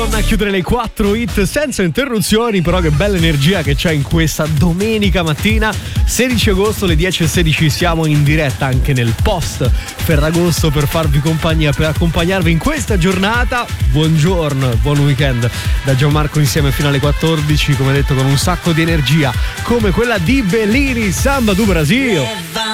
A chiudere le 4 hit senza interruzioni, però che bella energia che c'è in questa domenica mattina 16 agosto alle 10:16. Siamo in diretta anche nel post Ferragosto per farvi compagnia, per accompagnarvi in questa giornata. Buongiorno, buon weekend da Gianmarco insieme fino alle 14, come detto, con un sacco di energia come quella di Bellini, Samba do Brasil.